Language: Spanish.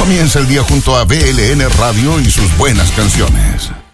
Comienza el día junto a BLN Radio y sus buenas canciones.